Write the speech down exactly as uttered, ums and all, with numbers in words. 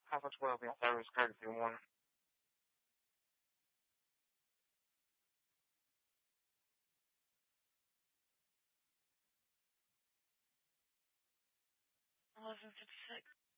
Half a twelve in service courtesy one. eleven fifty-six.